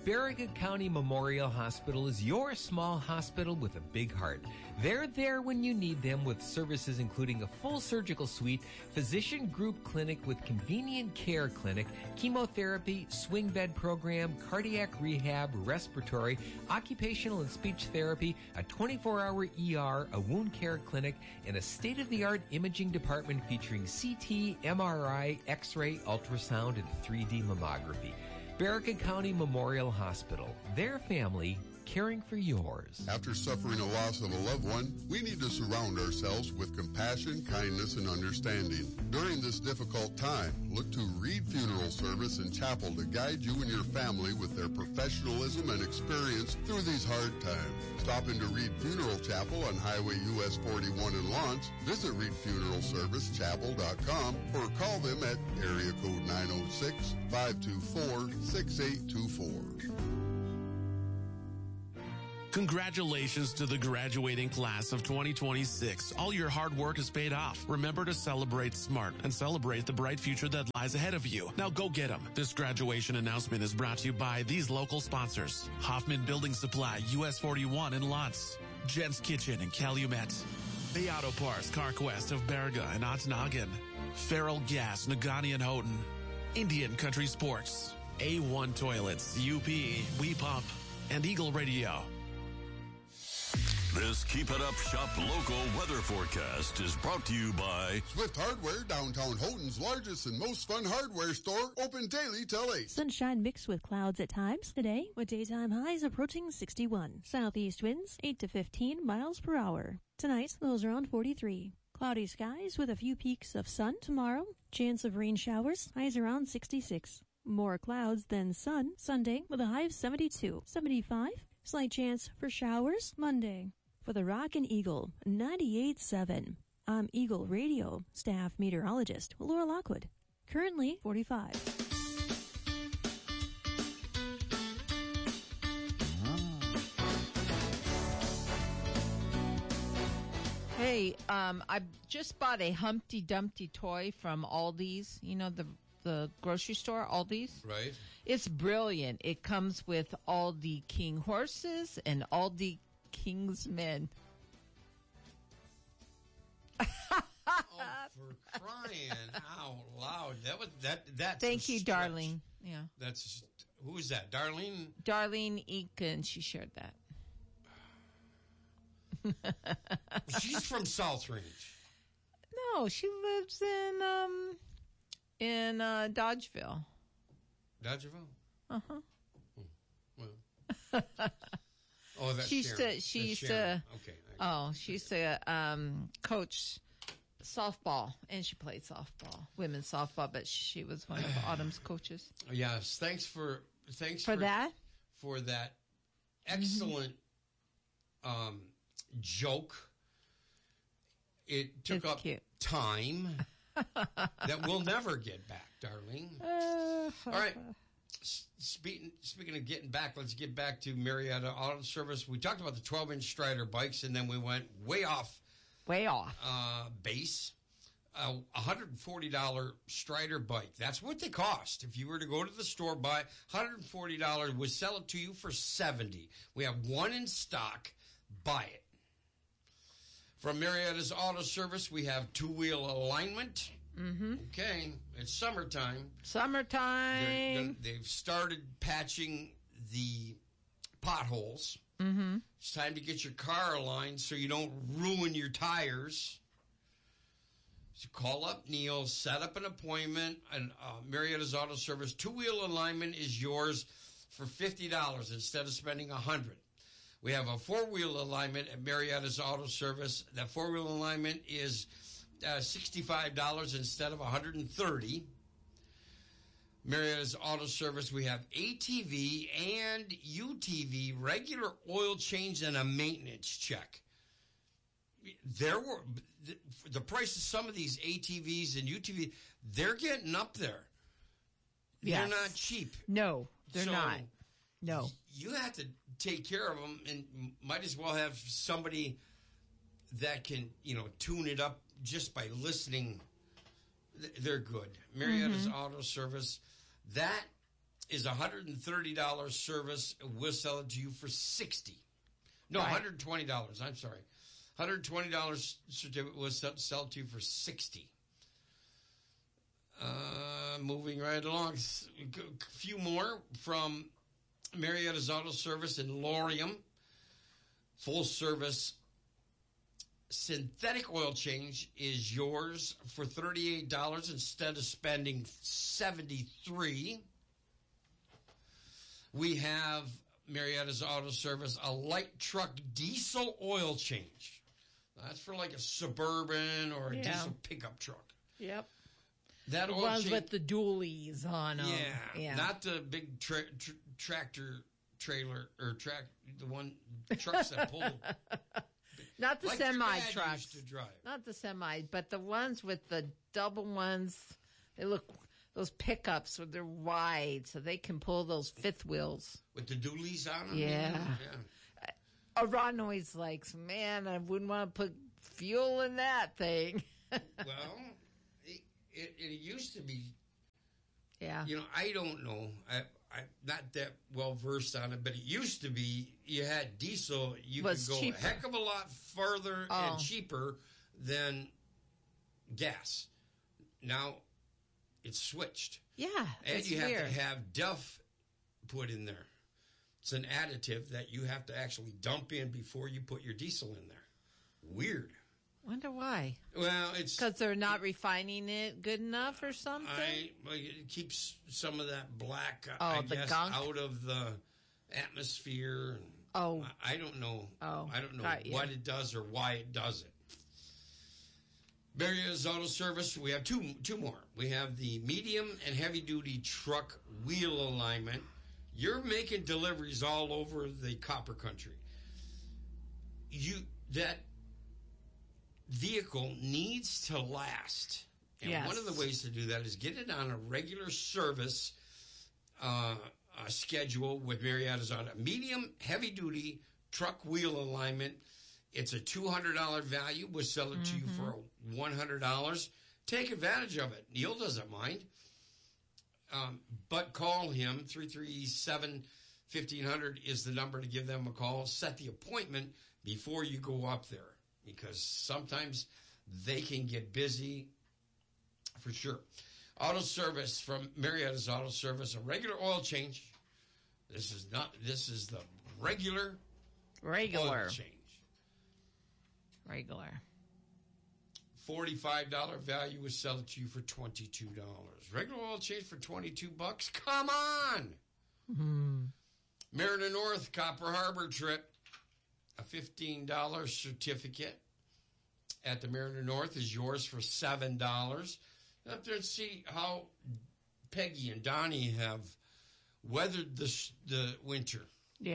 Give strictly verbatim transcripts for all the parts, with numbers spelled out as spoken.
Barriga County Memorial Hospital is your small hospital with a big heart. They're there when you need them with services including a full surgical suite, physician group clinic with convenient care clinic, chemotherapy, swing bed program, cardiac rehab, respiratory, occupational and speech therapy, a twenty-four hour E R, a wound care clinic, and a state-of-the-art imaging department featuring C T, M R I, X-ray, ultrasound, and three D mammography. Barriga County Memorial Hospital. Their family caring for yours. After suffering a loss of a loved one, we need to surround ourselves with compassion, kindness, and understanding. During this difficult time, look to Reed Funeral Service and Chapel to guide you and your family with their professionalism and experience through these hard times. Stop into Reed Funeral Chapel on Highway U S forty-one in Lawrence. Visit reed funeral service chapel dot com or call them at area code nine oh six, five two four, six eight two four. Congratulations to the graduating class of twenty twenty-six. All your hard work is paid off. Remember to celebrate smart and celebrate the bright future that lies ahead of you. Now go get them. This graduation announcement is brought to you by these local sponsors. Hoffman Building Supply, U S forty-one in Lutz. Jen's Kitchen in Calumet. Bay Auto Parts, CarQuest of Barriga and Ottonogan. Farrell Gas, Nagani and Houghton. Indian Country Sports. A one Toilets, U P, We Pump, and Eagle Radio. This Keep It Up Shop local weather forecast is brought to you by Swift Hardware, downtown Houghton's largest and most fun hardware store, open daily till eight. Sunshine mixed with clouds at times today, with daytime highs approaching sixty-one. Southeast winds eight to fifteen miles per hour. Tonight, lows around forty-three. Cloudy skies with a few peaks of sun tomorrow. Chance of rain showers, highs around sixty-six. More clouds than sun Sunday with a high of seventy-two. seventy-five, slight chance for showers Monday. For the Rock and Eagle ninety-eight point seven, I'm Eagle Radio staff meteorologist Laura Lockwood. Currently forty-five. Hey, um, I just bought a Humpty Dumpty toy from Aldi's. You know, the the grocery store, Aldi's. Right. It's brilliant. It comes with Aldi King horses and Aldi King's men. Oh, for crying out loud! That was that. That's Thank you, Darlene. Yeah. That's who is that, Darlene? Darlene Eakin. She shared that. She's from South Range. No, she lives in um in uh, Dodgeville. Dodgeville. Uh huh. Hmm. Well. Oh, that's she used Sharon. to. She that's used Sharon. to. Okay. Oh, she used to um, coach softball, and she played softball, women's softball. But she was one of Autumn's coaches. Yes. Thanks for thanks for, for that for that excellent mm-hmm. um, joke. It took it's up cute. time that we'll never get back, Darlene. Uh, All right. Speaking, speaking of getting back, let's get back to Marietta Auto Service. We talked about the twelve-inch Strider bikes, and then we went way off. Way off. Uh, base. A one hundred forty dollars Strider bike. That's what they cost. If you were to go to the store, buy one hundred forty dollars, we'll sell it to you for seventy dollars. We have one in stock. Buy it. From Marietta's Auto Service, we have two-wheel alignment. Mm-hmm. Okay, it's summertime. Summertime. They're, they're, they've started patching the potholes. Mm-hmm. It's time to get your car aligned so you don't ruin your tires. So call up Neil, set up an appointment, and uh, Marietta's Auto Service. Two-wheel alignment is yours for fifty dollars instead of spending one hundred dollars. We have a four-wheel alignment at Marietta's Auto Service. That four-wheel alignment is Uh, sixty-five dollars instead of one hundred thirty dollars. Marietta's Auto Service, we have A T V and U T V, regular oil change and a maintenance check. There were the, the price of some of these A T Vs and U T V, they're getting up there. Yes. They're not cheap. No, they're so not. No. You have to take care of them, and might as well have somebody that can, you know, tune it up just by listening. They're good. Marietta's mm-hmm. Auto Service. That is a one hundred thirty dollars service. We'll sell it to you for sixty dollars. No, Right. one hundred twenty dollars. I'm sorry. one hundred twenty dollars certificate will sell, sell to you for sixty dollars. Uh, moving right along. A few more from Marietta's Auto Service in Lorium. Full service synthetic oil change is yours for thirty-eight dollars instead of spending seventy-three dollars. We have Marietta's Auto Service, a light truck diesel oil change. That's for like a Suburban or a Yeah. diesel pickup truck. Yep. That The oil ones change, with the dualies on them. yeah, Yeah. not the big tra- tr- tractor trailer or track, the one trucks that pull Not the like your semi dad trucks. used to drive. Not the semi, but the ones with the double ones. They look, those pickups, where they're wide, so they can pull those fifth wheels. With the dualies on them? Yeah. yeah. A Ron always likes, man, I wouldn't want to put fuel in that thing. Well, it, it, it used to be, Yeah. you know, I don't know. I, I'm not that well versed on it, but it used to be you had diesel, you Was could go cheaper. a heck of a lot further Oh. and cheaper than gas. Now it's switched. Yeah. And it's you have weird. to have Duff put in there. It's an additive that you have to actually dump in before you put your diesel in there. Weird. Wonder why? Well, it's Because they're not refining it good enough or something? I well, it keeps some of that black, uh, Oh, I the guess, gunk? out of the atmosphere. And Oh. I I don't know. Oh, I don't know got you. what it does or why it does it. Marietta's Auto Service. We have two two more. We have the medium and heavy duty truck wheel alignment. You're making deliveries all over the copper country. You that vehicle needs to last. And Yes. one of the ways to do that is get it on a regular service uh, uh, schedule with Marietta's Auto. Medium, heavy duty truck wheel alignment. It's a two hundred dollars value. We'll sell it to you for one hundred dollars. Take advantage of it. Neil doesn't mind. Um, but call him. three three seven, fifteen hundred is the number to give them a call. Set the appointment before you go up there, because sometimes they can get busy for sure. Auto service from Marietta's Auto Service, a regular oil change. This is not, this is the regular Regular. oil change. Regular. forty-five dollars value was sell it to you for twenty-two dollars. Regular oil change for twenty-two bucks. Come on. Mm-hmm. Mariner North Copper Harbor trip. A fifteen dollars certificate at the Mariner North is yours for seven dollars. Up there and see how Peggy and Donnie have weathered the, sh- the winter. Yeah.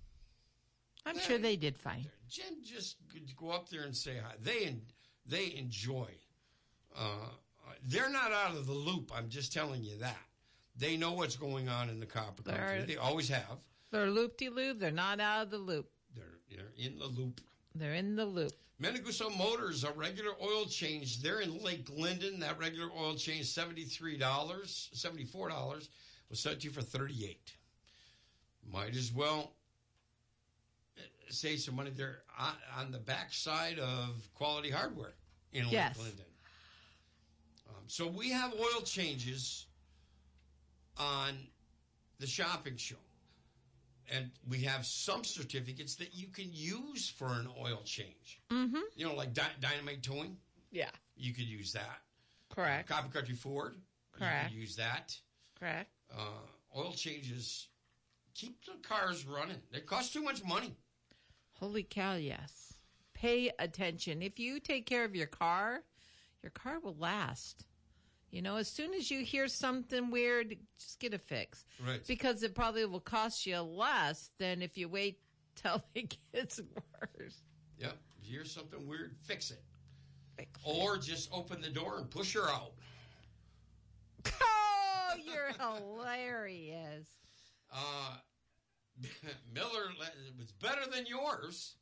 I'm Yeah. sure they did fine. Jen, just go up there and say hi. They en- they enjoy. Uh, they're not out of the loop. I'm just telling you that. They know what's going on in the copper country. They're- They always have. They're loop-de-loop. They're not out of the loop. They're, they're in the loop. They're in the loop. Meneguso Motors, a regular oil change. They're in Lake Linden. That regular oil change, seventy-three dollars, seventy-four dollars. We'll sell it to you for thirty-eight dollars. Might as well save some money there on, on the backside of Quality Hardware in Lake Yes. Linden. Um, so we have oil changes on the shopping show. And we have some certificates that you can use for an oil change. Mm-hmm. You know, like Dy- Dynamite Towing. Yeah. You could use that. Correct. Copper Country Ford. Correct. You could use that. Correct. Uh, oil changes keep the cars running. They cost too much money. Holy cow, yes. Pay attention. If you take care of your car, your car will last. You know, as soon as you hear something weird, just get a fix. Right. Because it probably will cost you less than if you wait till it gets worse. Yep. If you hear something weird, fix it. Fix Or just open the door and push her out. Oh, you're hilarious. Uh, Miller was better than yours.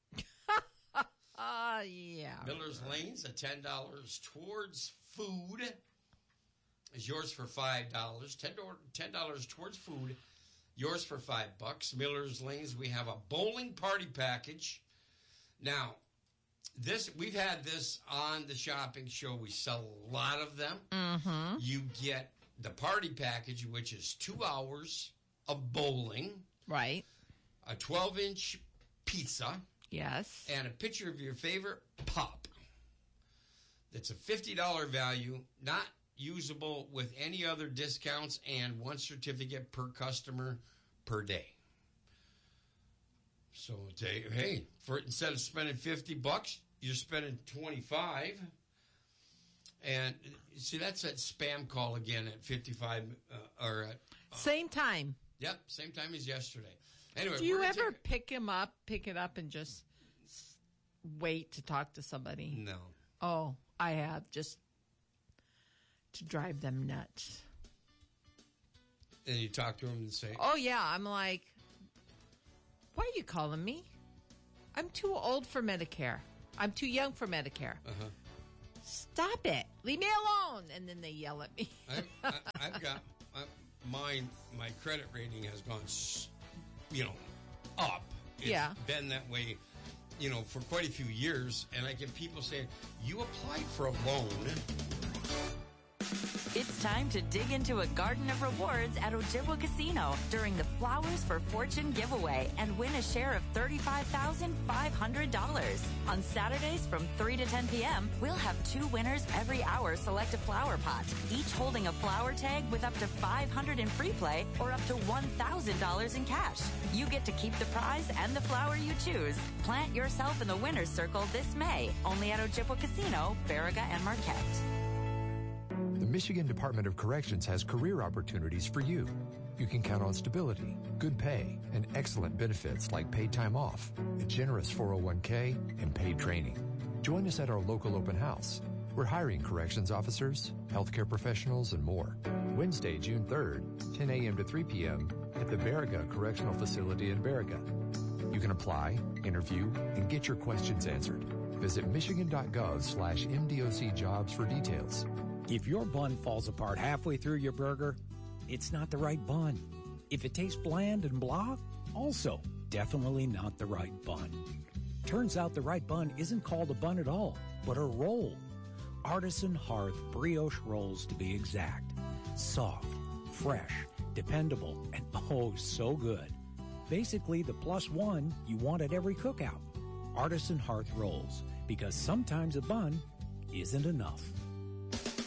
Ah, uh, yeah. Miller's Lanes, a ten dollars towards food. is yours for five dollars. ten dollars towards food, yours for five bucks. Miller's Lanes, we have a bowling party package. Now, this we've had this on the shopping show. We sell a lot of them. Mm-hmm. You get the party package, which is two hours of bowling. Right. A twelve-inch pizza. Yes. And a picture of your favorite pop. That's a fifty dollars value, not usable with any other discounts, and one certificate per customer per day. So, hey, for instead of spending fifty bucks, you're spending twenty-five. And see, that's that spam call again at fifty-five uh, or at uh, same time. Yep, same time as yesterday. Anyway, do you ever take... pick him up, pick it up, and just wait to talk to somebody? No. Oh, I have, just to drive them nuts. And you talk to them and say, "Oh yeah," I'm like, "Why are you calling me? I'm too old for Medicare. I'm too young for Medicare. Uh-huh. Stop it! Leave me alone!" And then they yell at me. I've, I, I've got I, mine. My credit rating has gone, you know, up. It's yeah, been that way, you know, for quite a few years. And I get people saying, "You applied for a loan." It's time to dig into a garden of rewards at Ojibwa Casino during the Flowers for Fortune giveaway and win a share of thirty-five thousand five hundred dollars. On Saturdays from three to ten p.m., we'll have two winners every hour select a flower pot, each holding a flower tag with up to five hundred dollars in free play or up to one thousand dollars in cash. You get to keep the prize and the flower you choose. Plant yourself in the winner's circle this May, only at Ojibwa Casino, Baraga, and Marquette. The Michigan Department of Corrections has career opportunities for you. You can count on stability, good pay, and excellent benefits like paid time off, a generous four oh one k, and paid training. Join us at our local open house. We're hiring corrections officers, healthcare professionals, and more. Wednesday, June third, ten a.m. to three p.m. at the Baraga Correctional Facility in Baraga. You can apply, interview, and get your questions answered. Visit michigan.gov slash MDOC jobs for details. If your bun falls apart halfway through your burger, it's not the right bun. If it tastes bland and blah, also definitely not the right bun. Turns out the right bun isn't called a bun at all, but a roll. Artisan Hearth brioche rolls, to be exact. Soft, fresh, dependable, and oh, so good. Basically the plus one you want at every cookout. Artisan Hearth rolls, because sometimes a bun isn't enough.